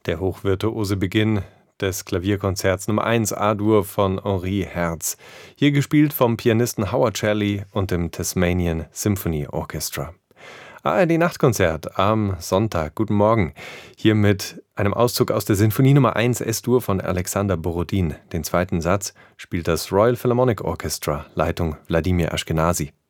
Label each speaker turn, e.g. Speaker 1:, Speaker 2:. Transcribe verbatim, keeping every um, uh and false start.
Speaker 1: Der hochvirtuose Beginn des Klavierkonzerts Nummer eins A-Dur von Henri Herz. Hier gespielt vom Pianisten Howard Shelley und dem Tasmanian Symphony Orchestra. A R D-Nachtkonzert am Sonntag. Guten Morgen. Hier mit einem Auszug aus der Sinfonie Nummer eins S-Dur von Alexander Borodin. Den zweiten Satz spielt das Royal Philharmonic Orchestra, Leitung Wladimir Ashkenazy.